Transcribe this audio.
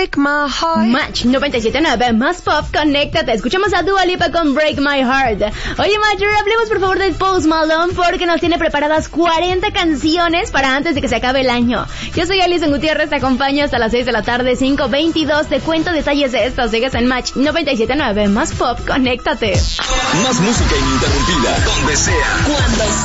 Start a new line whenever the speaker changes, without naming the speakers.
Break My Heart.
Match 97.9, más pop, conéctate. Escuchamos a Dua Lipa con Break My Heart. Oye, Match, hablemos por favor de Post Malone porque nos tiene preparadas 40 canciones para antes de que se acabe el año. Yo soy Alison Gutiérrez, te acompaño hasta las 6 de la tarde, 5:22. Te cuento detalles de esto. Sigues en Match 97.9, más pop, conéctate.
Más música ininterrumpida, donde sea, cuando